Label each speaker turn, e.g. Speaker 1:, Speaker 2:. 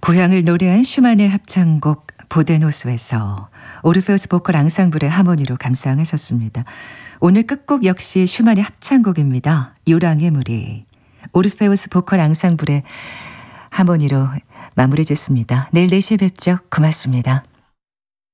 Speaker 1: 고향을 노래한 슈만의 합창곡 보데노스에서 오르페우스 보컬 앙상블의 하모니로 감상하셨습니다. 오늘 끝곡 역시 슈만의 합창곡입니다. 요랑의 무리. 오르페우스 보컬 앙상블의 하모니로 마무리 짓습니다. 내일 4시에 뵙죠. 고맙습니다.